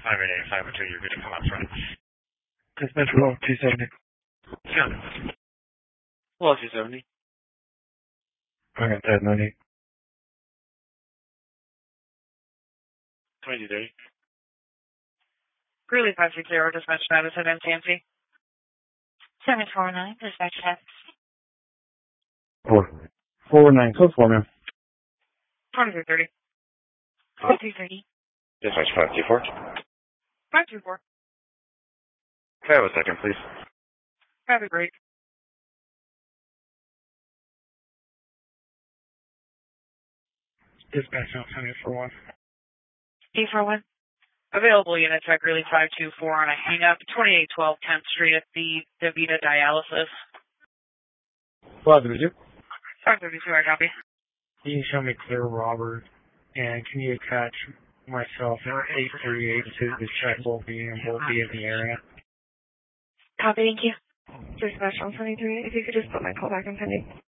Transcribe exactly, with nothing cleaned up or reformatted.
five eight eight, five oh two, you're good to come up front. Dispatch roll two seventy. Sound. Hello, two seventy. I got that ninety. twenty-two thirty. Greeley five six zero, dispatch Madison and T N C. seven four nine, dispatch Madison. Four. Four nine, code four, ma'am. twenty-three thirty. twenty-three thirty. Dispatch five two four. five two four. Okay, have a second, please. That'd be great. Dispatch seven eight four one. eight four one. Available units at Greeley five two four on a hang up, twenty-eight twelve tenth Street at the DaVita Dialysis. five thirty-two. five thirty-two, I copy. Can you show me clear Robert, and can you attach myself at eight three eight to the check will be and will be in the area? Copy, thank you. Dispatch one twenty-three, if you could just put my call back on pending.